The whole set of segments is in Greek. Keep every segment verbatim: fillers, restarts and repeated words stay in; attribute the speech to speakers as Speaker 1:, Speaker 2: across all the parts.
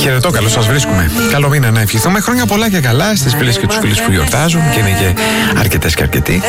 Speaker 1: Χαιρετώ, καλώς σας βρίσκουμε. Καλό μήνα να ευχηθούμε. Χρόνια πολλά και καλά στις φίλες και τους φίλους που γιορτάζουν και είναι και αρκετές και αρκετοί.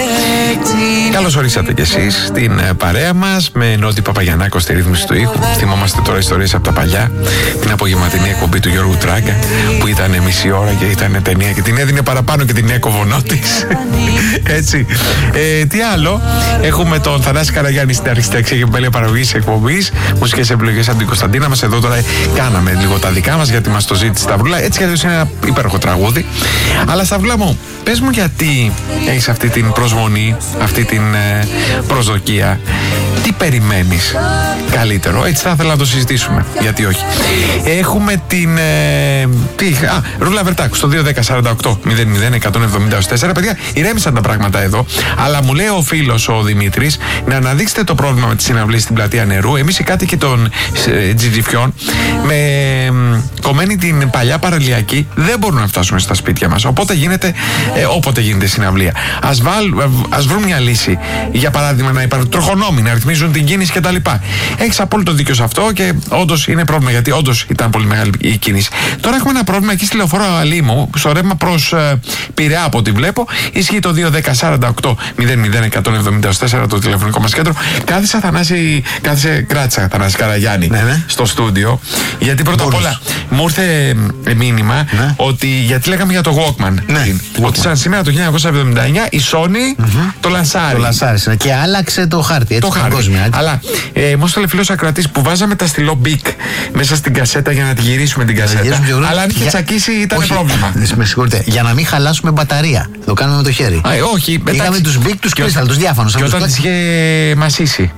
Speaker 1: Καλώς ορίσατε κι εσείς στην παρέα μας με Νότι Παπαγιαννάκο στη ρύθμιση του ήχου. Θυμόμαστε τώρα ιστορίες από τα παλιά. Την απογευματινή εκπομπή του Γιώργου Τράγκα που ήταν μισή ώρα και ήταν ταινία και την έδινε παραπάνω και την έκοβε ο Νότης. Έτσι. Ε, τι άλλο. Έχουμε τον Θανάση Καραγιάννη στην αρχιστέξια και επιμέλεια παραγωγής εκπομπής. Μουσικές επιλογές από την Κωνσταντίνα μας. Εδώ τώρα κάναμε λίγο τα δικά μας γιατί μας το ζήτησε Σταυρούλα. Έτσι κι αλλιώς είναι ένα υπέροχο τραγούδι. Αλλά Σταυρούλα μου, πες μου γιατί έχεις αυτή την προσμονή, αυτή την ε, προσδοκία. Τι περιμένεις καλύτερο? Έτσι θα ήθελα να το συζητήσουμε. Γιατί όχι. Έχουμε την. Ε, τι, α, Ρούλα Βερτάκου στο δύο δέκα σαράντα οκτώ μηδέν μηδέν εκατόν εβδομήντα τέσσερα. Παιδιά, ηρέμησαν τα πράγματα εδώ. Αλλά μου λέει ο φίλος ο Δημήτρης να αναδείξετε το πρόβλημα με τη συναυλία στην Πλατεία Νερού. Εμείς οι κάτοικοι των ε, Τζιτζιφιών με ε, κομμένη την παλιά παραλιακή δεν μπορούμε να φτάσουμε στα σπίτια μας. Οπότε γίνεται ε, όποτε γίνεται συναυλία. Ας, βάλ, ας βρουν μια λύση. Για παράδειγμα, να υπάρχουν τροχονόμοι, να ρυθμίζουν την κίνηση κτλ. Έχεις απόλυτο δίκιο σε αυτό και όντως είναι πρόβλημα γιατί όντως ήταν πολύ μεγάλη η κίνηση. Τώρα έχουμε ένα πρόβλημα εκεί στη λεωφόρο Αλήμου, στο ρεύμα προς ε, Πειραιά από ό,τι βλέπω. Ισχύει το δύο δέκα σαράντα οκτώ μηδέν μηδέν εκατόν εβδομήντα τέσσερα το τηλεφωνικό μας κέντρο. Κάθισα Θανάση, κάθισε, κράτησα Θανάση Καραγιάννη ναι, ναι. στο στούντιο. Γιατί πρώτα απ' όλα μου ήρθε ε, μήνυμα ναι. ότι γιατί λέγαμε για το Walkman. Ναι. Ότι Walkman. Σαν σήμερα το χίλια εννιακόσια εβδομήντα εννιά η Sony mm-hmm. το λανσάρει. Το λανσάρισε και άλλαξε το χάρτη. Έτσι, το χάρτη. Αλλά ε, μου έστειλε φίλος ακροατής που βάζαμε τα στυλό Bic μέσα στην κασέτα για να τη γυρίσουμε την κασέτα. Γυρίσουμε, αλλά αν είχε για... τσακίσει ήταν όχι, πρόβλημα. Με συγχωρείτε. Για να μην χαλάσουμε μπαταρία. Το κάνουμε με το χέρι. Α, όχι. Είχαμε τους Bic, τους κρίσταλ, τους διάφανους. Και όταν τις είχε μασίσει.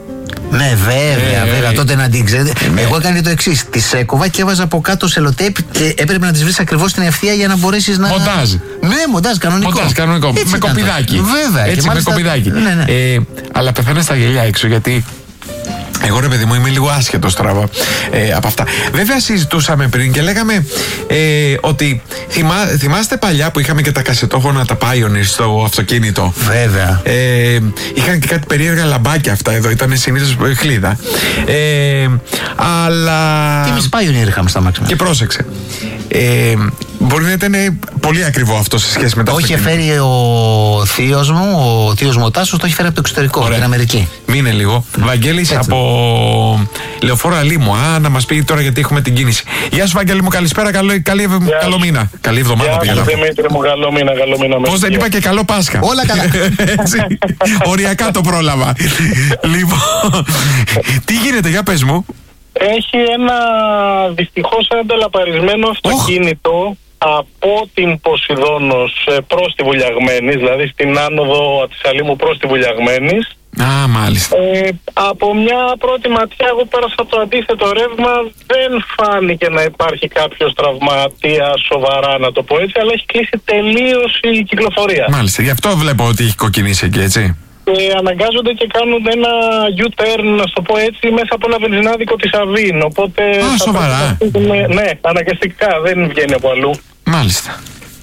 Speaker 1: Ναι, βέβαια, ε, βέβαια. Ε, τότε να την ξέρετε. Ε, Εγώ έκανα το εξής. Τις έκοβα και έβαζα από κάτω σελοτέιπ και έπρεπε να τις βρεις ακριβώς την ευθεία για να μπορέσεις να. Μοντάζ. Ναι, μοντάζ, κανονικό. Μοντάζ, κανονικό. Έτσι με κοπηδάκι. Βέβαια, έτσι με μάλιστα... κοπηδάκι. Ναι, ναι. Ε, αλλά πεθαίνω στα γελιά έξω γιατί. Εγώ ρε παιδί μου είμαι λίγο άσχετος τώρα ε, από αυτά. Βέβαια συζητούσαμε πριν και λέγαμε ε, ότι θυμά, θυμάστε παλιά που είχαμε και τα κασετόφωνα τα Pioneer στο αυτοκίνητο. Βέβαια. Ε, είχαν και κάτι περίεργα λαμπάκια αυτά εδώ, ήταν συνήθως χλίδα. Ε, αλλά... Τι εμείς Pioneer είχαμε στα μάξιμα. Και πρόσεξε. Ε, μπορεί να ήταν πολύ ακριβό αυτό σε σχέση με τα όχι αυτοκίνητα. Έχει φέρει ο θείος μου, ο θείος μου ο Τάσος, το έχει φέρει από το εξωτερικό, από την Αμερική. Μείνε λίγο. Mm. Βαγγέλης από λεωφόρο Αλήμου. Α, να μας πει τώρα γιατί έχουμε την κίνηση. Γεια σου Βαγγέλη μου, καλησπέρα, καλό, καλή, καλό μήνα. Καλή εβδομάδα πήγα να πω. Δημήτρη μου, καλό μήνα, καλό μήνα. Πώς δεν είπα και καλό Πάσχα. Όλα καλά. Έτσι, οριακά το πρόλαβα. Λοιπόν, τι γίνεται, για πες μου. Έχει ένα δυστυχώς ανταλαπαρισμένο αυτοκίνητο oh. από την Ποσειδώνος προς τη Βουλιαγμένης, δηλαδή στην άνοδο της Αλήμου προς τη Βουλιαγμένης. Α, ah, μάλιστα. Ε, από μια πρώτη ματιά εγώ πέρασα το αντίθετο ρεύμα, δεν φάνηκε να υπάρχει κάποιος τραυματίας σοβαρά, να το πω έτσι, αλλά έχει κλείσει τελείως η κυκλοφορία. Μάλιστα, γι' αυτό βλέπω ότι έχει κοκκινήσει εκεί, έτσι. Και αναγκάζονται και κάνουν ένα U-turn, να το πω έτσι, μέσα από ένα βενζινάδικο της Αβίν. Οπότε. Α, σοβαρά. Ναι, αναγκαστικά, δεν βγαίνει από αλλού. Μάλιστα.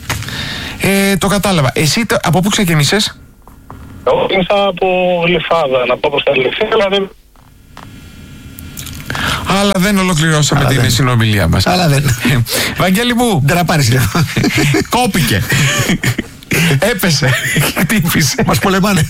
Speaker 1: Ε, το κατάλαβα. Εσύ από πού ξεκίνησες? Εγώ ξεκίνησα από Γλυφάδα, να πω προς τα Γλυφάδα, αλλά δεν. Αλλά δεν ολοκληρώσαμε αλλά την δεν. συνομιλία μας. Αλλά δεν. Βαγγέλη μου. Ντραπάρεις λίγο. Κόπηκε. Έπεσε, χτύπησε. Μας πολεμάνε.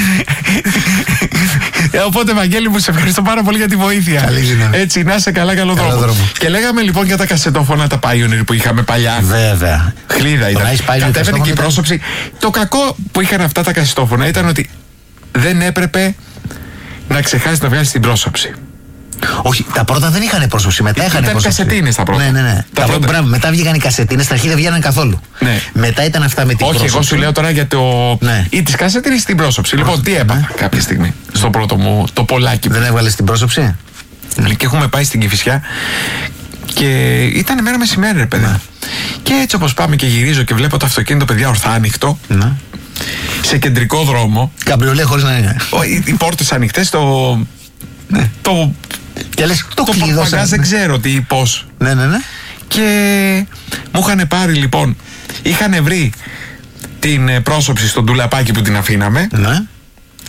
Speaker 1: ε, οπότε Βαγγέλη μου, σε ευχαριστώ πάρα πολύ για τη βοήθεια. Καλή έτσι, να είσαι καλά, καλό, καλό δρόμο. δρόμο. Και λέγαμε λοιπόν για τα κασετόφωνα τα Pioneer που είχαμε παλιά. Βέβαια. Χλίδα ήταν. Κατέβαινε και η πρόσωψη. Το κακό που είχαν αυτά τα κασετόφωνα ήταν ότι δεν έπρεπε να ξεχάσεις να βγάλεις την πρόσωψη. Όχι, τα πρώτα δεν είχαν πρόσωψη, μετά είχαν πρόσωψη. Ήταν κασετίνες τα πρώτα. Ναι, ναι, ναι. Τα τα πρώτα. Μπράβο, μετά βγήκαν οι κασετίνες, στα αρχή δεν βγαίναν καθόλου. Ναι. Μετά ήταν αυτά με την όχι, πρόσωψη. Όχι, εγώ σου λέω τώρα για το. Ναι. Ή τις κασετίνες ή την πρόσωψη. Λοιπόν, τι έπαθα ναι. κάποια στιγμή στο πρώτο μου το πολλάκι. Δεν έβγαλες την πρόσωψη. Ναι. Και έχουμε πάει στην Κηφισιά και ήταν μέρα μεσημέρι, ρε παιδί. Ναι. Και έτσι όπως πάμε και γυρίζω και βλέπω το αυτοκίνητο, παιδιά, ορθά ανοιχτό. Ναι. Σε κεντρικό δρόμο. Καμπριολέ χωρίς να είναι. Οι πόρτες ανοιχτές, το. Ναι. Το. Και λες, το, το παγκάζ δεν ξέρω τι, πώς. Ναι, ναι, ναι. Και μου είχαν πάρει λοιπόν, είχαν βρει την πρόσωψη στον ντουλαπάκι που την αφήναμε. Ναι.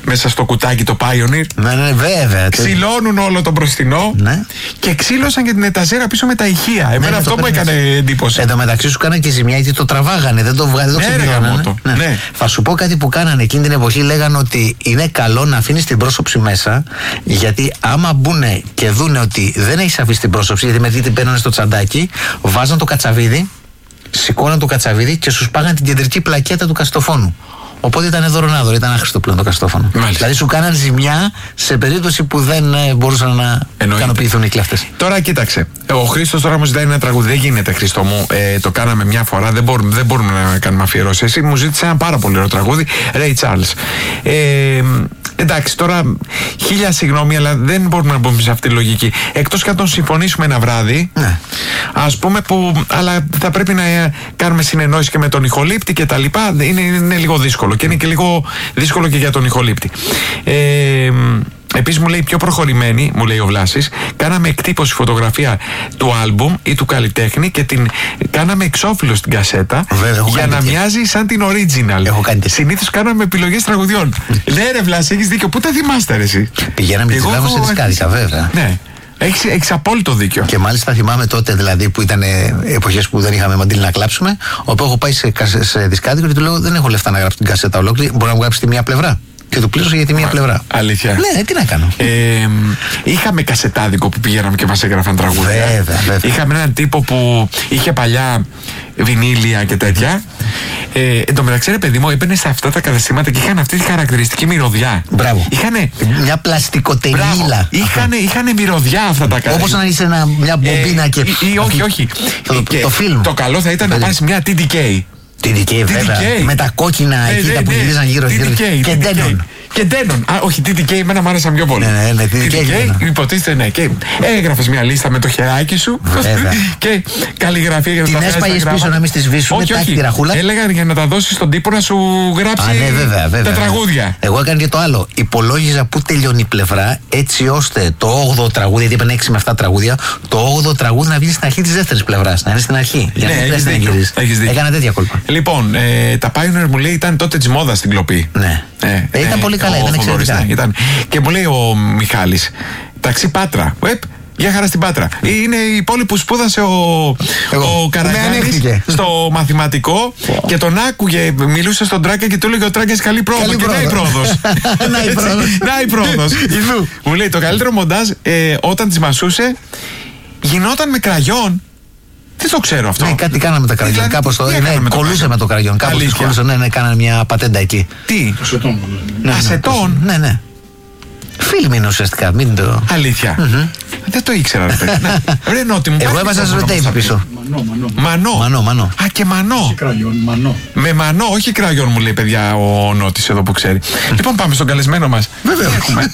Speaker 1: μέσα στο κουτάκι το Pioneer.
Speaker 2: Ναι, ναι, βέβαια.
Speaker 1: Ξυλώνουν όλο το μπροστινό.
Speaker 2: Ναι.
Speaker 1: Και ξύλωσαν και την εταζέρα πίσω με τα ηχεία. Εμένα ναι, αυτό μου έκανε εντύπωση.
Speaker 2: Εν τω μεταξύ σου κάνανε και ζημιά γιατί το τραβάγανε, δεν το βγάλανε.
Speaker 1: Ναι, ναι. ναι.
Speaker 2: Θα σου πω κάτι που κάνανε εκείνη την εποχή. Λέγανε ότι είναι καλό να αφήνει την πρόσωψη μέσα, γιατί άμα μπουνε και δούνε ότι δεν έχει αφήσει την πρόσωψη, γιατί μετά την παίρνανε στο τσαντάκι, βάζαν το κατσαβίδι, σηκώναν το κατσαβίδι και σου σπάγαν την κεντρική πλακέτα του κασετοφόνου. Οπότε ήταν δωρονάδωρο, ήταν άχρηστο πλέον το κασετόφωνο. Δηλαδή σου κάναν ζημιά σε περίπτωση που δεν ε, μπορούσαν να Εννοείται. ικανοποιηθούν οι κλέφτες.
Speaker 1: Τώρα κοίταξε. Ο Χρήστος τώρα μου ζητάει ένα τραγούδι. Δεν γίνεται, Χρήστο μου. Ε, το κάναμε μια φορά. Δεν μπορούμε, δεν μπορούμε να κάνουμε αφιερώσει. Εσύ μου ζήτησε ένα πάρα πολύ ωραίο τραγούδι. Ray Charles. Ε, εντάξει, τώρα χίλια συγγνώμη, αλλά δεν μπορούμε να μπούμε σε αυτή τη λογική. Εκτός και αν τον συμφωνήσουμε ένα βράδυ. Ναι. Ας πούμε που. Αλλά θα πρέπει να κάνουμε συνεννόηση και με τον ηχολήπτη και τα λοιπά. Είναι, είναι λίγο δύσκολο. Και είναι και λίγο δύσκολο και για τον ηχολήπτη. Ε, Επίσης μου λέει πιο προχωρημένη, μου λέει ο Βλάσης, κάναμε εκτύπωση φωτογραφία του άλμπουμ ή του καλλιτέχνη και την κάναμε εξώφυλλο στην κασέτα. Βέβαια, για να μοιάζει σαν την original. Συνήθως κάναμε επιλογές τραγουδιών. Ναι ρε Βλάση, έχεις δίκιο. Πού τα θυμάστε ρε εσύ?
Speaker 2: Πηγαίναμε και τις λάβω σε δισκάδικα βέβαια.
Speaker 1: Ναι. Έχεις, έχεις απόλυτο δίκιο.
Speaker 2: Και μάλιστα θυμάμαι τότε δηλαδή που ήταν εποχές που δεν είχαμε μαντήλι να κλάψουμε, όπου έχω πάει σε, σε δισκάδικο και του λέω δεν έχω λεφτά να γράψω την κασέτα ολόκληρη, μπορεί να μου γράψει τη μία πλευρά. Και του πλήρωσα για τη μία πλευρά.
Speaker 1: Αλήθεια.
Speaker 2: Ναι, τι να κάνω.
Speaker 1: Ε, είχαμε κασετάδικο που πηγαίναμε και μας έγραφαν τραγούδια.
Speaker 2: Βέβαια, βέβαια.
Speaker 1: Είχαμε έναν τύπο που είχε παλιά βινίλια και τέτοια. Ε, εν τω μεταξύ, ρε παιδί μου, έμπαινε σε αυτά τα καταστήματα και είχαν αυτή τη χαρακτηριστική μυρωδιά.
Speaker 2: Μπράβο.
Speaker 1: Είχανε...
Speaker 2: Μια πλαστικοτενίλα.
Speaker 1: Είχανε, είχανε μυρωδιά αυτά τα καταστήματα.
Speaker 2: Όπως να είσαι ένα, μια μπομπίνα ε, και.
Speaker 1: Ή, όχι, όχι.
Speaker 2: Το,
Speaker 1: και,
Speaker 2: το φιλμ.
Speaker 1: Το καλό θα ήταν να πάρεις μια τι ντι κέι.
Speaker 2: τι ντι κέι, βέβαια. Με τα κόκκινα εκεί τα που γυρίζαν γύρω-γύρω. Και ντένον.
Speaker 1: Και ντένον. Α, όχι, τι ντι κέι, εμένα μου άρεσαν πιο πολύ.
Speaker 2: Ναι, ναι, ναι, τι ντι κέι.
Speaker 1: Υποτίθεται, ναι. Και έγραφες μια λίστα με το χεράκι σου. Και καλλιγραφία για να τα
Speaker 2: βγάλεις. Την έσπαγες πίσω να μην στη σβήσουν.
Speaker 1: Όχι, όχι. Έλεγαν για να τα δώσεις στον τύπο να σου γράψει τα τραγούδια.
Speaker 2: Εγώ έκανα και το άλλο. Υπολόγιζα πού τελειώνει η πλευρά, έτσι ώστε το όγδοο τραγούδι, γιατί είπαν έξι με επτά τραγούδια, το όγδοο τραγούδι να βγει στην αρχή της δεύτερης πλευράς. Να είναι στην αρχή. Για να μην γυρίσει. Έκανα τέτοια κόλπα.
Speaker 1: Λοιπόν, τα Pioneer μου λέει ήταν τότε τη μόδα στην κλοπή.
Speaker 2: Ναι. Ήταν πολύ καλά, ήταν εξαιρετικά.
Speaker 1: Ήταν. Και μου λέει ο Μιχάλης, ταξί Πάτρα. Web, για χαρά στην Πάτρα. Είναι η πόλη που σπούδασε ο, ο Καραγιάννης στο μαθηματικό και τον άκουγε, μιλούσε στον Τράγκα και του έλεγε ο Τράγκας καλή πρόοδο. Και να η πρόοδος. Να η πρόοδος. Μου λέει το καλύτερο μοντάζ ε, όταν τις μασούσε γινόταν με κραγιόν. Δεν το ξέρω αυτό.
Speaker 2: Ναι, κάτι κάναμε με τα κραγιόν. Δηλαδή, κάπως το. Ναι, κολούσε με το κραγιόν. Κάπως το κολούσε, ναι, ναι, κάνανε μια πατέντα εκεί.
Speaker 1: Τι?
Speaker 3: Ασετών.
Speaker 1: Ναι, ασετών.
Speaker 2: Ναι, ναι. Φίλμ είναι ουσιαστικά, μην το.
Speaker 1: Αλήθεια. Mm-hmm. Δεν το ήξερα, ρε παιδί. Ρε Νότι μου.
Speaker 2: Εγώ έβαζα στο tape πίσω.
Speaker 3: Μανώ,
Speaker 1: μανώ.
Speaker 2: Μανώ, μανώ.
Speaker 1: Α, και μανώ.
Speaker 3: Όχι κραγιόν, μανώ.
Speaker 1: Με μανώ, όχι κραγιόν μου λέει παιδιά ο Νότης εδώ που ξέρει. Λοιπόν, πάμε στον καλεσμένο μας.
Speaker 2: Βέβαια.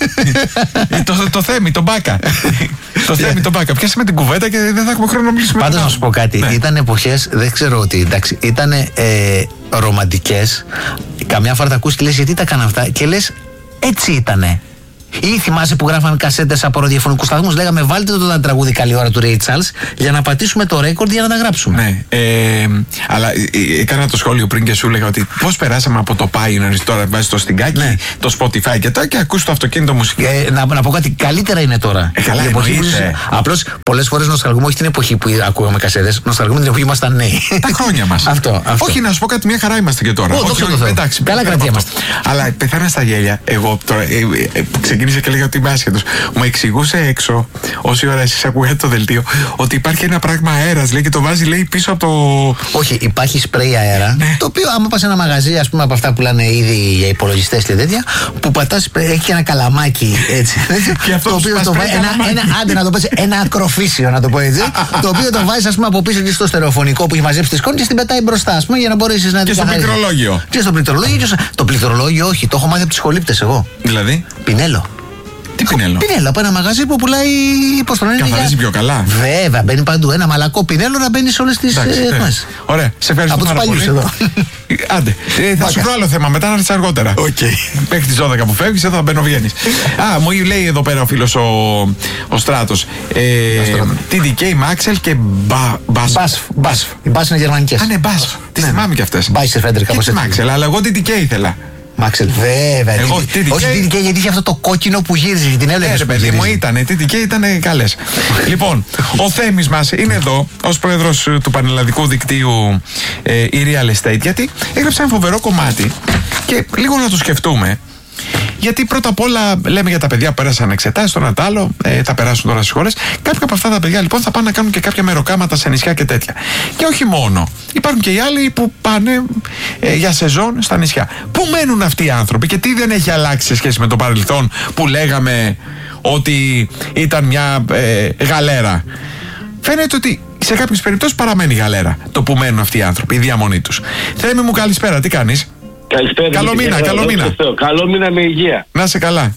Speaker 1: το, το Θέμη, τον Μπάκα. το Θέμη, τον Μπάκα. Πιάσαμε την κουβέντα και δεν θα έχουμε χρόνο να μιλήσουμε.
Speaker 2: Πάντως να σου πω κάτι. Ναι. Ήταν εποχές, δεν ξέρω ότι εντάξει, ήταν ε, ρομαντικές. Καμιά φορά τα ακούς και λες γιατί τα έκανα αυτά και λες έτσι ήτανε. Ή θυμάσαι που γράφαμε κασέτες από ραδιοφωνικούς σταθμούς, λέγαμε βάλτε το το τραγούδι καλή ώρα του Ray Charles για να πατήσουμε το ρέκορντ για να τα γράψουμε.
Speaker 1: Ναι, ε, αλλά ε, έκανα το σχόλιο πριν και σου έλεγα ότι πώς περάσαμε από το Pioneer, τώρα βάζεις το στιγκάκι, ναι. το Spotify και τα και ακούς το αυτοκίνητο μουσική.
Speaker 2: Ε, να, να πω κάτι, καλύτερα είναι τώρα.
Speaker 1: Ε, καλά,
Speaker 2: απλώς πολλές φορές νοσταλγούμε όχι την εποχή που ακούγαμε κασέτες, νοσταλγούμε την εποχή που ήμασταν νέοι.
Speaker 1: Τα χρόνια μας.
Speaker 2: αυτό, αυτό.
Speaker 1: Όχι, να σου πω κάτι, μια χαρά είμαστε και τώρα.
Speaker 2: Όχι,
Speaker 1: εντάξει,
Speaker 2: καλά κρατιέμαστε.
Speaker 1: Αλλά πεθάνα στα γέλια εγώ τώρα. Ξεκίνησε και λέγα ότι είμαι άσχετος. Μου εξηγούσε έξω, όση ώρα εσείς ακούγατε το δελτίο, ότι υπάρχει ένα πράγμα αέρας, λέει, και το βάζει, λέει, πίσω από το.
Speaker 2: Όχι, υπάρχει σπρέι αέρα, ναι. το οποίο άμα πας σε ένα μαγαζί, ας πούμε, από αυτά που λένε ήδη για υπολογιστές και τέτοια, που πατάς, έχει και ένα καλαμάκι έτσι.
Speaker 1: Και αυτό
Speaker 2: το οποίο το βάζει. Ένα, ένα, άντε να το πεις, ένα ακροφύσιο, να το πω έτσι. το οποίο το βάζεις, ας πούμε, από πίσω και στο στερεοφωνικό που έχει μαζέψει τη σκόνη και στην πετάει μπροστά, ας πούμε, για να μπορέσεις να.
Speaker 1: Και στο πληκτρολόγιο.
Speaker 2: Και στο πληκτρολόγιο. Το πληκτρολόγιο, όχι, το έχω μάθει από τις σχολήπτες εγώ.
Speaker 1: Δηλαδή.
Speaker 2: Πινέλο.
Speaker 1: Τι πινέλο?
Speaker 2: Πινέλο, από ένα μαγαζί που πουλάει. Πώς το λένε?
Speaker 1: Καθαρίζει πιο καλά.
Speaker 2: Βέβαια, μπαίνει παντού. Ένα μαλακό πινέλο να μπαίνει σε όλες τις.
Speaker 1: Ωραία, σε ευχαριστώ πάρα πολύ.
Speaker 2: Εδώ.
Speaker 1: Άντε, ε, θα σου βρω άλλο θέμα μετά να έρθεις αργότερα.
Speaker 2: Okay.
Speaker 1: Μέχρι τις δώδεκα που φεύγεις, εδώ θα μπαίνω βγαίνεις. Α, μου λέει εδώ πέρα ο φίλος ο, ο Στράτος. Ε, τι ντι κέι, Maxell και Basf.
Speaker 2: Basf. Οι Basf είναι γερμανικές.
Speaker 1: Α, ναι, Basf. Τις θυμάμαι κι αυτές.
Speaker 2: Μπάισερ Φέντερ, κάπως έτσι.
Speaker 1: Maxell, αλλά εγώ τι ντι κέι ήθελα.
Speaker 2: Μάξελ, βέβαια.
Speaker 1: Εγώ, τι τι
Speaker 2: όχι τι τι γιατί είχε αυτό το κόκκινο που γύριζε. Την έλεγε.
Speaker 1: Ναι, παιδί μου, ήταν. Τι τι ήταν καλές. Λοιπόν, ο Θέμης μας είναι εδώ ως πρόεδρος του πανελλαδικού δικτύου ε, η Real Estate, γιατί έγραψε ένα φοβερό κομμάτι και λίγο να το σκεφτούμε. Γιατί πρώτα απ' όλα λέμε για τα παιδιά που πέρασαν εξετάσεις, το ένα τ' άλλο, ε, θα περάσουν τώρα στις χώρες. Κάποια από αυτά τα παιδιά λοιπόν θα πάνε να κάνουν και κάποια μεροκάματα σε νησιά και τέτοια. Και όχι μόνο. Υπάρχουν και οι άλλοι που πάνε ε, για σεζόν στα νησιά. Πού μένουν αυτοί οι άνθρωποι και τι δεν έχει αλλάξει σε σχέση με το παρελθόν που λέγαμε ότι ήταν μια ε, γαλέρα. Φαίνεται ότι σε κάποιες περιπτώσεις παραμένει γαλέρα το που μένουν αυτοί οι άνθρωποι, η διαμονή τους. Θέμη μου, καλησπέρα, τι κάνεις?
Speaker 3: Καλησπέρα.
Speaker 1: Καλό μήνα, καλό μήνα.
Speaker 3: Καλό μήνα με υγεία.
Speaker 1: Να σε καλά.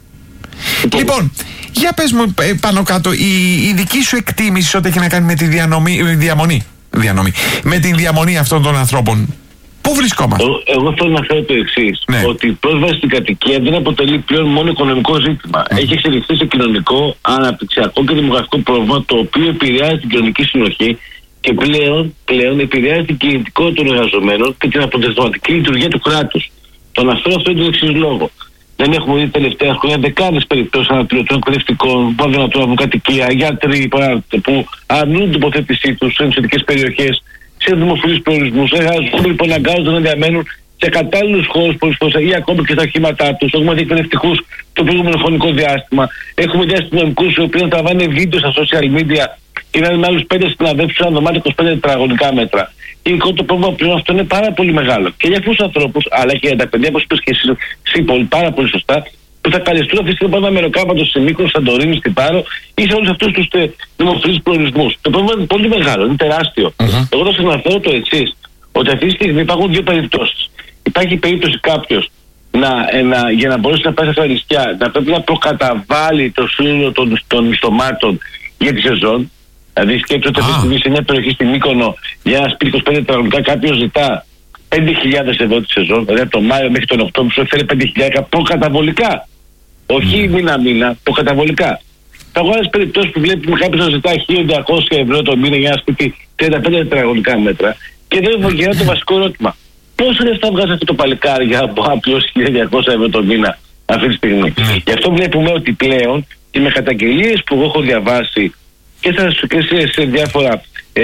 Speaker 1: Λοιπόν, λοιπόν για πες μου πάνω κάτω η, η δική σου εκτίμηση ό,τι έχει να κάνει με τη διανομή, διαμονή, διανομή, με την διαμονή αυτών των ανθρώπων. Πού βρισκόμαστε?
Speaker 3: Εγώ, εγώ θέλω να φέρω το εξής,
Speaker 1: ναι.
Speaker 3: ότι η πρόσβαση στην κατοικία δεν αποτελεί πλέον μόνο οικονομικό ζήτημα. Mm. Έχει εξελιχθεί σε κοινωνικό, αναπτυξιακό και δημογραφικό πρόβλημα το οποίο επηρεάζει την κοινωνική συνοχή και πλέον, πλέον επηρεάζει την κινητικότητα των εργαζομένων και την αποτελεσματική λειτουργία του κράτους. Το αναφέρω αυτό για τον εξής λόγο. Δεν έχουμε δει τελευταία χρόνια δεκάδες περιπτώσεις αναπληρωτών εκπαιδευτικών που άδειαν να τρώνε κατοικία, γιατροί που αρνούν την τοποθέτησή τους σε νησιωτικές περιοχές, σε δημοφιλείς προορισμούς, εργαζόμενοι που αναγκάζονται να διαμένουν σε κατάλληλους χώρους πολλές φορές ή ακόμα και στα οχήματά τους. Έχουμε δει εκπαιδευτικούς το προηγούμενο χρονικό διάστημα. Έχουμε δει αστυνομικούς οι οποίοι να τραβάνε βίντεο στα social media και να είναι με άλλους πέντε συναδέλφους σε ένα δωμάτιο είκοσι πέντε τετραγωνικά μέτρα. Γενικό το πρόβλημα πλέον αυτό είναι πάρα πολύ μεγάλο. Και για αυτούς τους ανθρώπους, αλλά και για τα παιδιά, όπως είπες και εσύ πολύ, πάρα πολύ σωστά, που θα καλεστούν αυτή τη στιγμή πάνω μεροκάματος σε Μύκονο, Σαντορίνη, στην Πάρο ή σε όλους αυτούς τους δημοφιλείς προορισμούς. Το πρόβλημα είναι πολύ μεγάλο, είναι τεράστιο. Uh-huh. Εγώ θα σας αναφέρω το εξής, ότι αυτή τη στιγμή υπάρχουν δύο περιπτώσεις. Υπάρχει περίπτωση κάποιος να, να, για να μπορέσει να πάει στα νησιά να πρέπει να προκαταβάλει το σύνολο των, των μισθωμάτων για τη σεζόν. Δηλαδή, σκέψτε ότι αυτή τη στιγμή σε μια περιοχή στην Μύκονο για ένα σπίτι είκοσι πέντε τετραγωνικά κάποιος ζητά πέντε χιλιάδες ευρώ τη σεζόν, δηλαδή από τον Μάιο μέχρι τον Οκτώβριο σου έφερε πέντε χιλιάδες προκαταβολικά. Όχι μήνα-μήνα, προκαταβολικά. Θα έχω άλλες περιπτώσεις που βλέπουμε κάποιος να ζητά χίλια διακόσια ευρώ το μήνα για ένα σπίτι τριάντα πέντε τετραγωνικά μέτρα και δεν βοηθάει το βασικό ερώτημα. Πόσα λεφτά βγάζει αυτό το παλικάρι για να πληρώσει χίλια διακόσια ευρώ το μήνα αυτή τη στιγμή? Mm. Γι' αυτό βλέπουμε ότι πλέον και με καταγγελίες που εγώ έχω διαβάσει και σε, σε διάφορα ε,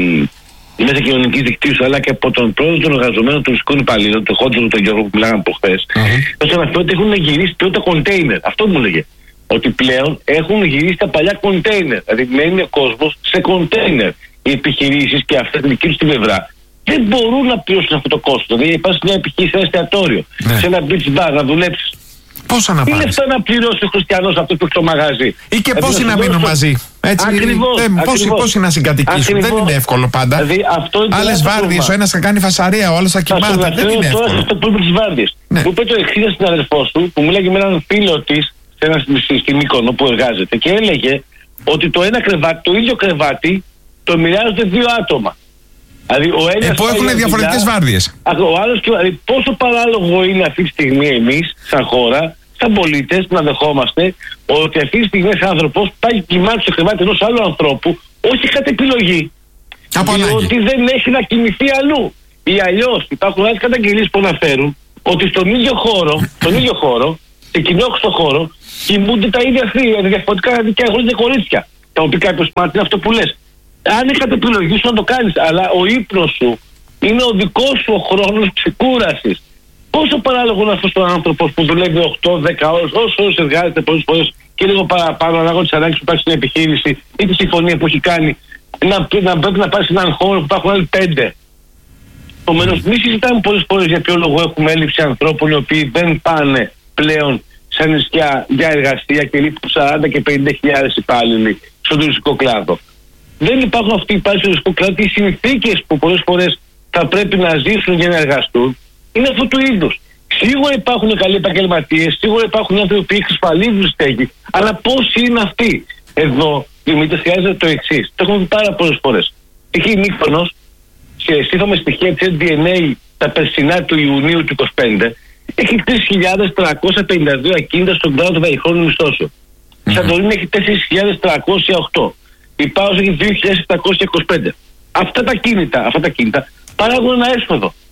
Speaker 3: μέσα κοινωνικής δικτύωσης αλλά και από τον πρόεδρο των εργαζομένων των τουριστικών υπαλλήλων, τον Χόντζο, τον Γιώργο που μιλάγαμε από χθες, θα σας αναφέρω ότι έχουν γυρίσει πλέον τα κοντέινερ. Αυτό μου έλεγε. Ότι πλέον έχουν γυρίσει τα παλιά κοντέινερ. Δηλαδή μένει ο κόσμος σε κοντέινερ. Οι επιχειρήσεις και αυτά την δική τους την πλευρά δεν μπορούν να πληρώσουν αυτό το κόστος. Δηλαδή υπάρχει μια επιχείρηση, ένα εστιατόριο, ναι. σε ένα beach bar να δουλέψεις.
Speaker 1: Πόσα να πάρεις?
Speaker 3: Τι λεφτά να πληρώσει ο χριστιανός αυτό που έχει το μαγαζί?
Speaker 1: Ή και πόσοι να μείνουν μαζί. Έτσι,
Speaker 3: ακριβώς,
Speaker 1: ε, πόσοι, πόσοι να συγκατοικήσουν.
Speaker 3: Ακριβώς.
Speaker 1: Δεν είναι εύκολο πάντα.
Speaker 3: Δηλαδή,
Speaker 1: άλλες βάρδιες, ο ένας θα κάνει φασαρία, ο άλλος θα κοιμάται. Δεν είναι εύκολο.
Speaker 3: Τώρα αυτό που είπε τις βάρδιες. Ναι. Μου είπε το εξής στην αδερφό του που μιλάγε με έναν φίλο της σε ένα στη Μύκονο που εργάζεται και έλεγε ότι το ένα κρεβάτι, το ίδιο κρεβάτι, το μοιράζονται δύο άτομα. Δηλαδή, ο ένας
Speaker 1: ε, που έχουν διαφορετικές βάρδιες.
Speaker 3: Ο άλλος, δηλαδή, πόσο παράλογο είναι αυτή τη στιγμή εμείς, σαν χώρα, σαν πολίτες, να δεχόμαστε ότι αυτή τη στιγμή ένας άνθρωπος πάει κοιμάται στο κρεβάτι ενός άλλου ανθρώπου, όχι κατ' επιλογή.
Speaker 1: Από
Speaker 3: διότι δεν έχει να κοιμηθεί αλλού. Ή αλλιώς υπάρχουν άλλες καταγγελίες που αναφέρουν ότι στον ίδιο χώρο, στον ίδιο χώρο, σε κοινόχρηστο χώρο, κοιμούνται τα ίδια θεία, διαφορετικά αδικιά αγόρια και κορίτσια. Τα οποία κάποιος μάθει είναι αυτό που λες. Αν έχει κατ' επιλογή σου να το κάνεις, αλλά ο ύπνος σου είναι ο δικός σου ο χρόνος ξεκούρασης. Πόσο παράλογο είναι αυτός ο άνθρωπος που δουλεύει οκτώ δέκα ώρες, όσο ώρες εργάζεται πολλές φορές και λίγο παραπάνω, ανάλογα τις ανάγκες που υπάρχει στην επιχείρηση ή τη συμφωνία που έχει κάνει, να, να πρέπει να πάει σε έναν χώρο που υπάρχουν άλλοι πέντε. Επομένως, μη συζητάμε πολλές φορές για ποιο λόγο έχουμε έλλειψη ανθρώπων οι οποίοι δεν πάνε πλέον σε νησιά για εργασία και λείπουν σαράντα και πενήντα χιλιάδες υπάλληλοι στον τουριστικό κλάδο. Δεν υπάρχουν αυτοί οι υπάλληλοι στον τουριστικό κλάδο και οι συνθήκες που πολλές φορές θα πρέπει να ζήσουν για να εργαστούν είναι αυτού του είδους. Σίγουρα υπάρχουν καλοί επαγγελματίες, σίγουρα υπάρχουν άνθρωποι που εξασφαλίζουν στέγη, αλλά πόσοι είναι αυτοί? Εδώ, Δημήτρη, χρειάζεται το εξής. Το έχουμε δει πάρα πολλές φορές. Τυχή Μύκονος, σύμφωνα με στοιχεία της εν ντι εν έι τα περσινά του Ιουνίου του είκοσι πέντε, έχει τρεις χιλιάδες τριακόσια πενήντα δύο ακίνητα στον κλάδο των διαχρόνων μισθώσεων. Η Σαντορίνη έχει τέσσερις χιλιάδες τριακόσια οκτώ. Η Πάος έχει δύο χιλιάδες επτακόσια είκοσι πέντε. Αυτά τα κίνητα, αυτά τα κίνητα παράγουν ένα έσοδο.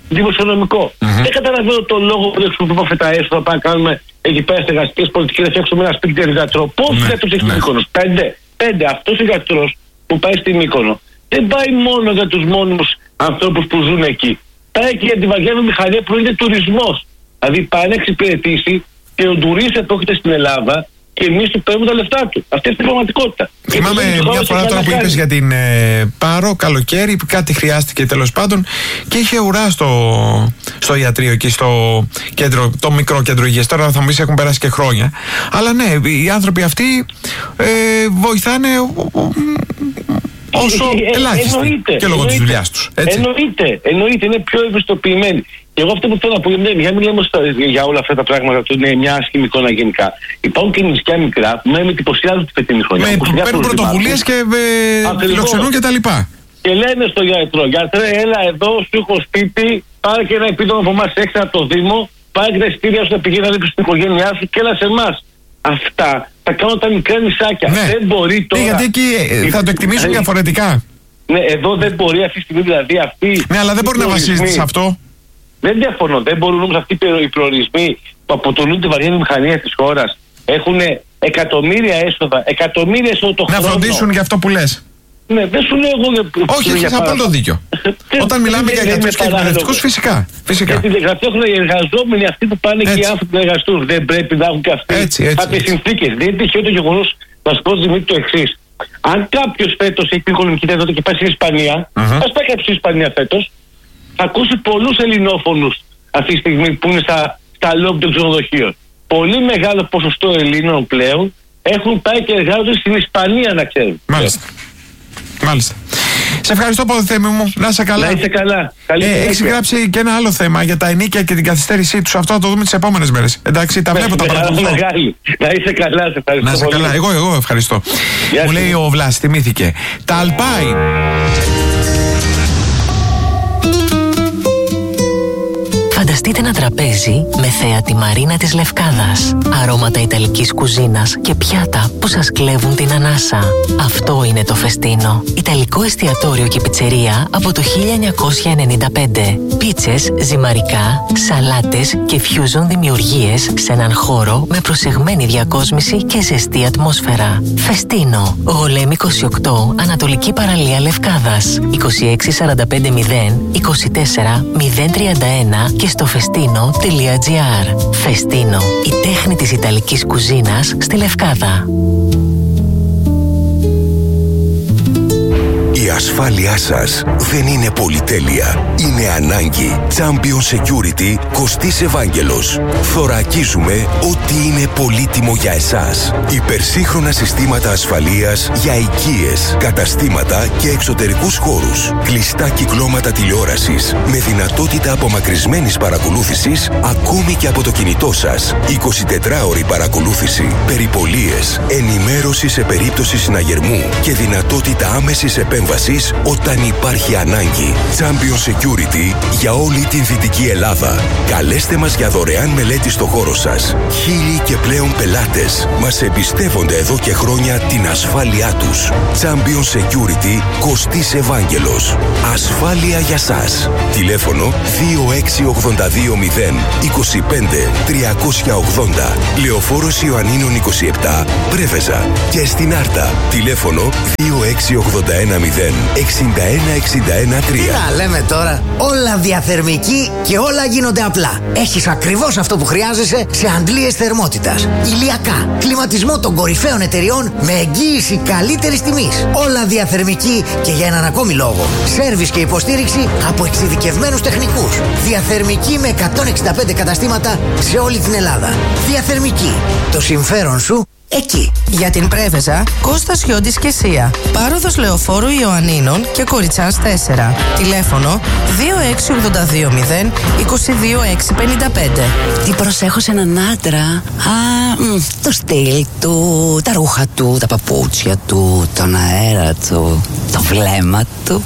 Speaker 3: δημοσιονομικό. Mm-hmm. Δεν καταλαβαίνω τον λόγο που δεν χρησιμοποιούμε αυτά τα έσοδα να κάνουμε εκεί πέρα στεγαστικές πολιτικές, να φτιάξουμε ένα σπίτι για γιατρό. Πόσους
Speaker 1: ναι,
Speaker 3: γιατρούς έχει
Speaker 1: ναι.
Speaker 3: Μύκονος? Πέντε. Πέντε. Αυτός ο γιατρός που πάει στη Μύκονο δεν πάει μόνο για τους μόνιμους ανθρώπους που ζουν εκεί. Πάει και για τη βαριά βιομηχανία που είναι τουρισμός. Δηλαδή πάει να εξυπηρετήσει και ο τουρίστα που έχετε στην Ελλάδα και εμείς του παίρνουμε τα λεφτά του. Αυτή είναι η πραγματικότητα.
Speaker 1: Θυμάμαι μια φορά τώρα που είπες για την ε, Πάρο, καλοκαίρι, κάτι χρειάστηκε τέλος πάντων και είχε ουρά στο, στο ιατρείο εκεί στο κέντρο, το μικρό κέντρο υγείας. Τώρα θα μου πεις έχουν περάσει και χρόνια. Αλλά ναι, οι άνθρωποι αυτοί ε, βοηθάνε όσο ε, ελάχιστα και λόγω της δουλειάς τους. Έτσι.
Speaker 3: Εννοείται, εννοείται, είναι πιο ευαισθητοποιημένοι. Και εγώ αυτό που θέλω να πω, για μην λέμε για όλα αυτά τα πράγματα, το είναι μια άσχημη εικόνα γενικά. Υπάρχουν και νησιά μικρά που με εντυπωσιάζουν τη φετινή χρονιά.
Speaker 1: Με παίρνουν πρωτοβουλίες και ε, φιλοξενούν και τα λοιπά.
Speaker 3: Και λένε στο γιατρό, γιατρέ, έλα εδώ, σου έχω σπίτι, πάρε και ένα επίδομα από εμάς έξω από το Δήμο, πάρε και τα εισιτήρια σου να πηγαίνει να δείξει στην οικογένειά σου και έλα σε εμάς. Αυτά τα κάνουν τα μικρά νησάκια.
Speaker 1: Ναι.
Speaker 3: Δεν μπορεί τώρα.
Speaker 1: Ναι, γιατί εκεί ε, θα το εκτιμήσουν διαφορετικά.
Speaker 3: Ναι, εδώ δεν μπορεί αυτή τη στιγμή, δηλαδή αυτή.
Speaker 1: Ναι, αλλά δεν μπορεί να βασίζεται σε αυτό.
Speaker 3: Δεν διαφωνώ. Δεν μπορούν όμως αυτοί οι προορισμοί που αποτελούν τη βαριά μηχανία της χώρας έχουν εκατομμύρια έσοδα, εκατομμύρια έσοδα το χρόνο.
Speaker 1: Να φροντίσουν για αυτό που λες.
Speaker 3: Ναι, δεν σου λέω εγώ.
Speaker 1: Όχι, έχεις απόλυτο δίκιο. Όταν μιλάμε για γιατρούς και εκπαιδευτικούς, φυσικά. φυσικά.
Speaker 3: Γιατί γραφτόχρονα οι εργαζόμενοι αυτοί που πάνε έτσι. Και οι άνθρωποι να εργαστούν δεν πρέπει να έχουν και αυτοί κάποιες συνθήκες. Δεν είναι τυχαίο το γεγονός, να σου πω Δημήτρη το εξής. Αν κάποιος φέτος έχει την οικονομική δυνατότητα και πάει στην Ισπανία, mm-hmm. ας πάει κάποιος στην Ισπανία φέτος, θα ακούσει πολλούς ελληνόφωνους αυτή τη στιγμή που είναι στα, στα λόμπι των ξενοδοχείων. Πολύ μεγάλο ποσοστό Ελλήνων πλέον έχουν πάει και εργάζονται στην Ισπανία, να ξέρουν.
Speaker 1: Μάλιστα. Μάλιστα. Σε ευχαριστώ πολύ, Θέμη μου. Να είσαι καλά.
Speaker 3: Να είσαι καλά. Καλή
Speaker 1: ε, Έχεις γράψει και ένα άλλο θέμα για τα ενίκια και την καθυστέρησή τους. Αυτό θα το δούμε τις επόμενες μέρες. Εντάξει, τα βλέπω, τα παρακολουθώ.
Speaker 3: Να είσαι καλά, σε ευχαριστώ.
Speaker 1: Να είσαι
Speaker 3: πολύ.
Speaker 1: καλά. Εγώ, εγώ ευχαριστώ.
Speaker 3: Γεια
Speaker 1: μου
Speaker 3: σου.
Speaker 1: λέει ο Βλάσης, θυμήθηκε. Τα Αλπάι.
Speaker 4: Φανταστείτε ένα τραπέζι με θέα τη Μαρίνα της Λευκάδας, αρώματα ιταλικής κουζίνας και πιάτα που σας κλέβουν την ανάσα. Αυτό είναι το Φεστίνο. Ιταλικό εστιατόριο και πιτσερία από το χίλια εννιακόσια ενενήντα πέντε. Πίτσες, ζυμαρικά, σαλάτες και fusion δημιουργίες σε έναν χώρο με προσεγμένη διακόσμηση και ζεστή ατμόσφαιρα. Φεστίνο. Γολέμη είκοσι οκτώ, Ανατολική Παραλία Λευκάδας. είκοσι έξι σαράντα πέντε μηδέν είκοσι τέσσερα μηδέν τριάντα ένα και στο φεστίνο τελεία τζι άρ. Φεστίνο, η τέχνη της Ιταλικής κουζίνας στη Λευκάδα.
Speaker 5: Η ασφάλειά σας δεν είναι πολυτέλεια. Είναι ανάγκη. Champion Security Κωστής Ευάγγελος. Θωρακίζουμε ό,τι είναι πολύτιμο για εσάς. Υπερσύγχρονα συστήματα ασφαλείας για οικίες, καταστήματα και εξωτερικούς χώρους. Κλειστά κυκλώματα τηλεόρασης με δυνατότητα απομακρυσμένης παρακολούθησης ακόμη και από το κινητό σας. εικοσιτετράωρη παρακολούθηση, περιπολίες, ενημέρωση σε περίπτωση συναγερμού και δυνατότητα άμεσης επέμβασης όταν υπάρχει ανάγκη. Champion Security για όλη την Δυτική Ελλάδα. Καλέστε μας για δωρεάν μελέτη στο χώρο σας. Χίλιοι και πλέον πελάτες μας εμπιστεύονται εδώ και χρόνια την ασφάλειά τους. Champion Security Κωστής Ευάγγελος. Ασφάλεια για σας. Τηλέφωνο δύο έξι ογδόντα δύο μηδέν είκοσι πέντε τριακόσια ογδόντα. Λεωφόρος Ιωαννίνων είκοσι επτά, Πρέβεζα. Και στην Άρτα. Τηλέφωνο δύο έξι ογδόντα ένα μηδέν εξήντα ένα εξήντα ένα τρία.
Speaker 6: Να λέμε τώρα, όλα διαθερμική και όλα γίνονται απλά. Έχεις ακριβώς αυτό που χρειάζεσαι σε αντλίες θερμότητας. Ηλιακά, κλιματισμό των κορυφαίων εταιριών με εγγύηση καλύτερης τιμής. Όλα διαθερμική και για έναν ακόμη λόγο. Σέρβις και υποστήριξη από εξειδικευμένους τεχνικούς. Διαθερμική με εκατόν εξήντα πέντε καταστήματα σε όλη την Ελλάδα. Διαθερμική. Το συμφέρον σου εκεί.
Speaker 7: Για την Πρέβεζα, Κώστας Χιόντης και Σία. Πάροδος Λεωφόρου Ιωαννίνων και Κοριτσάς τέσσερα. Τηλέφωνο δύο έξι ογδόντα δύο μηδέν είκοσι δύο έξι πενήντα πέντε.
Speaker 8: Τι προσέχω σε έναν άντρα? Α, μ, το στυλ του, τα ρούχα του, τα παπούτσια του, τον αέρα του, το βλέμμα του.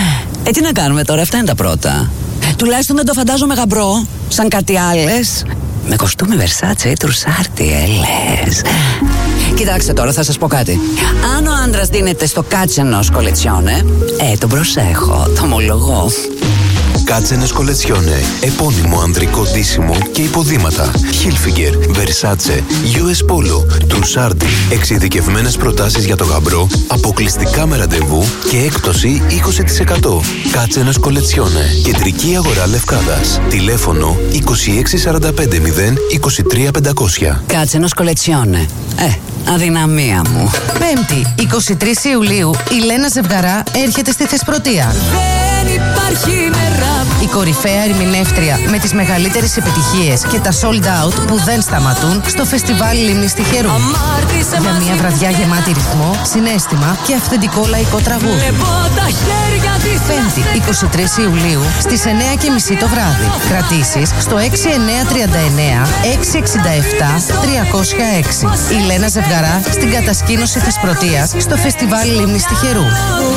Speaker 8: Ε, τι να κάνουμε τώρα, αυτά είναι τα πρώτα. Τουλάχιστον δεν το φαντάζομαι γαμπρό, σαν κάτι άλλες. Με κοστούμι Versace ή τρουσάρτι, ε, λες. Κοιτάξτε τώρα, θα σας πω κάτι. Αν ο άντρας δίνεται στο κάτσενος κολετσιόνε, ε, τον προσέχω, το ομολογώ.
Speaker 5: Κάτσενες Κολετσιόνε. Επώνυμο ανδρικό ντύσιμο και υποδήματα. Hilfiger, Versace, γιου ες Polo, Trussardi. Εξειδικευμένες προτάσεις για το γαμπρό, αποκλειστικά με ραντεβού και έκπτωση είκοσι τοις εκατό. Κάτσενες Κολετσιόνε. Κεντρική αγορά Λευκάδας. Τηλέφωνο είκοσι έξι σαράντα πέντε μηδέν είκοσι τρία πεντακόσια.
Speaker 8: Κάτσενες Κολετσιόνε. Ε, αδυναμία μου.
Speaker 7: Πέμπτη, εικοστή τρίτη Ιουλίου, η Λένα Ζευγαρά έρχεται στη Θεσπρωτεία.
Speaker 8: Δεν υπάρχει μέρα.
Speaker 7: Η κορυφαία ερμηνεύτρια με τις μεγαλύτερες επιτυχίες και τα sold out που δεν σταματούν στο φεστιβάλ Λίμνης Τυχερού. Για μια βραδιά γεμάτη ρυθμό, συναίσθημα και αυθεντικό λαϊκό τραγούδι. Πέμπτη, εικοστή τρίτη Ιουλίου στις εννιά και μισή το βράδυ. Κρατήσεις στο έξι εννιά τρία εννιά έξι έξι επτά τρία μηδέν έξι. Η Λένα Ζευγαρά στην κατασκήνωση Θεσπρωτείας στο φεστιβάλ Λίμνης Τυχερού.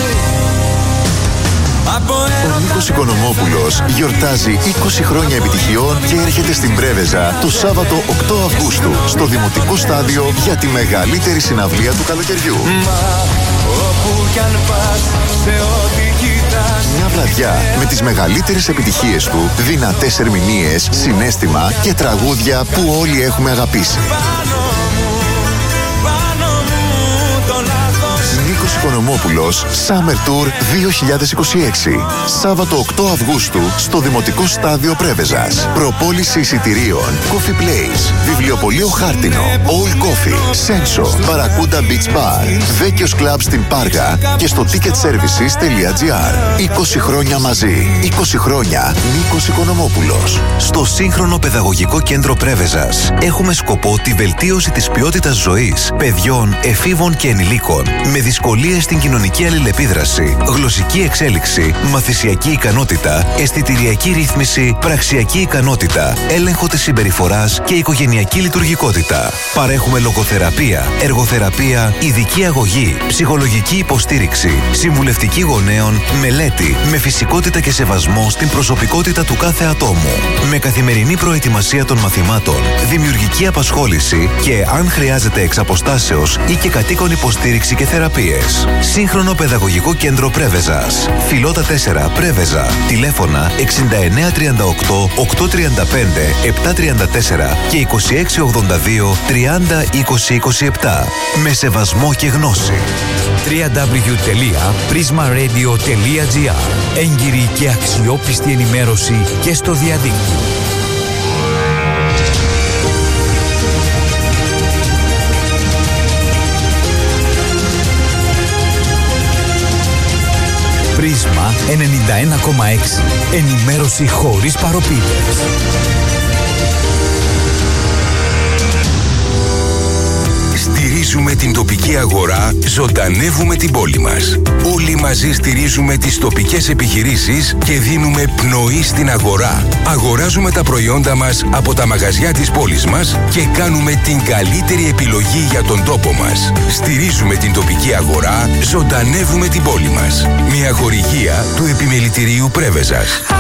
Speaker 9: Ο Νίκος Οικονομόπουλος γιορτάζει είκοσι χρόνια επιτυχιών και έρχεται στην Πρέβεζα το Σάββατο οκτώ Αυγούστου στο Δημοτικό Στάδιο για τη μεγαλύτερη συναυλία του καλοκαιριού. Μια βραδιά με τις μεγαλύτερες επιτυχίες του, δυνατές ερμηνείες, συναίσθημα και τραγούδια που όλοι έχουμε αγαπήσει. Νίκος Οικονομόπουλος, Summer Tour δύο χιλιάδες είκοσι έξι. Σάββατο οκτώ Αυγούστου στο Δημοτικό Στάδιο Πρέβεζας. Προπόληση εισιτηρίων, Coffee Place, Βιβλιοπωλείο Χάρτινο, All Coffee, Senso, Barracuda Beach Bar, Βέκιος Club στην Πάργα και στο ticket services τελεία τζι άρ. είκοσι χρόνια μαζί. είκοσι χρόνια Νίκος Οικονομόπουλος. Στο σύγχρονο παιδαγωγικό κέντρο Πρέβεζας έχουμε σκοπό τη βελτίωση της ποιότητας ζωής παιδιών, εφήβων και ενηλίκων με δυσκολίες στην κοινωνική αλληλεπίδραση, γλωσσική εξέλιξη, μαθησιακή ικανότητα, αισθητηριακή ρύθμιση, πραξιακή ικανότητα, έλεγχο της συμπεριφοράς και οικογενειακή λειτουργικότητα. Παρέχουμε λογοθεραπεία, εργοθεραπεία, ειδική αγωγή, ψυχολογική υποστήριξη, συμβουλευτική γονέων, μελέτη, με φυσικότητα και σεβασμό στην προσωπικότητα του κάθε ατόμου. Με καθημερινή προετοιμασία των μαθημάτων, δημιουργική απασχόληση και, αν χρειάζεται εξ αποστάσεως ή και κατοίκον υποστήριξη και θεραπείες. Σύγχρονο παιδαγωγικό κέντρο Πρέβεζας. Φιλότα τέσσερα Πρέβεζα. Τηλέφωνα εξήντα εννιά τριάντα οκτώ οκτακόσια τριάντα πέντε επτακόσια τριάντα τέσσερα και είκοσι έξι ογδόντα δύο τριάντα είκοσι είκοσι επτά. Με σεβασμό και γνώση.
Speaker 10: double-u double-u double-u τελεία prisma radio τελεία τζι άρ. Έγκυρη και αξιόπιστη ενημέρωση και στο διαδίκτυο. Πρίσμα ενενήντα ένα κόμμα έξι. Ενημέρωση χωρίς παροπίδες.
Speaker 5: Στηρίζουμε την τοπική αγορά, ζωντανεύουμε την πόλη μας. Όλοι μαζί στηρίζουμε τις τοπικές επιχειρήσεις και δίνουμε πνοή στην αγορά. Αγοράζουμε τα προϊόντα μας από τα μαγαζιά της πόλης μας και κάνουμε την καλύτερη επιλογή για τον τόπο μας. Στηρίζουμε την τοπική αγορά, ζωντανεύουμε την πόλη μας. Μια χορηγία του Επιμελητηρίου Πρέβεζας.